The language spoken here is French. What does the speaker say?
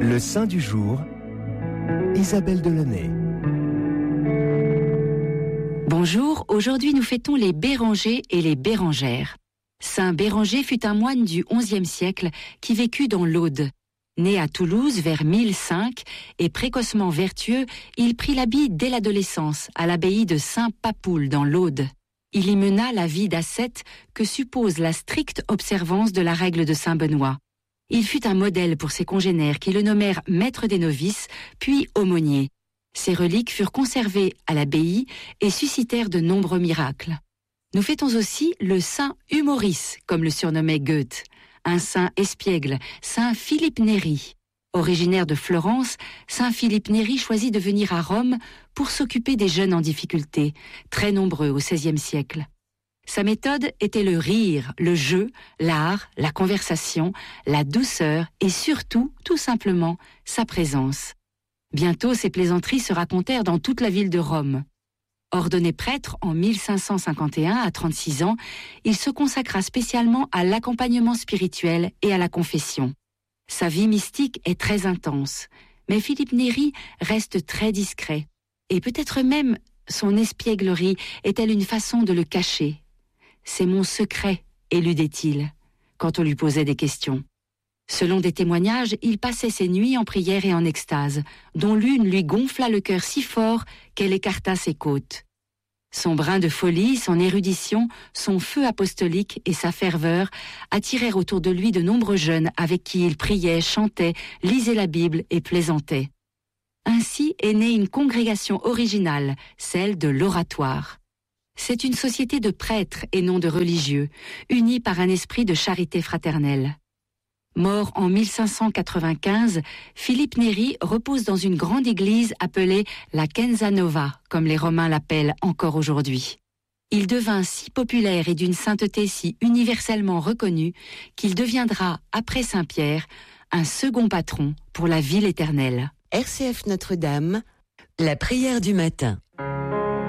Le saint du jour, Isabelle Delaunay. Bonjour, aujourd'hui nous fêtons les Bérengers et les Bérengères. Saint Béranger fut un moine du XIe siècle qui vécut dans l'Aude. Né à Toulouse vers 1005 et précocement vertueux, il prit l'habit dès l'adolescence à l'abbaye de Saint-Papoul dans l'Aude. Il y mena la vie d'ascète que suppose la stricte observance de la règle de Saint-Benoît. Il fut un modèle pour ses congénères qui le nommèrent maître des novices, puis aumônier. Ses reliques furent conservées à l'abbaye et suscitèrent de nombreux miracles. Nous fêtons aussi le saint Humoris, comme le surnommait Goethe, un saint espiègle, saint Philippe Néri. Originaire de Florence, saint Philippe Néri choisit de venir à Rome pour s'occuper des jeunes en difficulté, très nombreux au XVIe siècle. Sa méthode était le rire, le jeu, l'art, la conversation, la douceur et surtout, tout simplement, sa présence. Bientôt, ses plaisanteries se racontèrent dans toute la ville de Rome. Ordonné prêtre en 1551 à 36 ans, il se consacra spécialement à l'accompagnement spirituel et à la confession. Sa vie mystique est très intense, mais Philippe Néri reste très discret. Et peut-être même son espièglerie est-elle une façon de le cacher. « C'est mon secret », éludait-il, quand on lui posait des questions. Selon des témoignages, il passait ses nuits en prière et en extase, dont l'une lui gonfla le cœur si fort qu'elle écarta ses côtes. Son brin de folie, son érudition, son feu apostolique et sa ferveur attirèrent autour de lui de nombreux jeunes avec qui il priait, chantait, lisait la Bible et plaisantait. Ainsi est née une congrégation originale, celle de l'Oratoire. C'est une société de prêtres et non de religieux, unis par un esprit de charité fraternelle. Mort en 1595, Philippe Néri repose dans une grande église appelée la Chiesa Nova, comme les Romains l'appellent encore aujourd'hui. Il devint si populaire et d'une sainteté si universellement reconnue qu'il deviendra, après Saint-Pierre, un second patron pour la ville éternelle. RCF Notre-Dame, la prière du matin.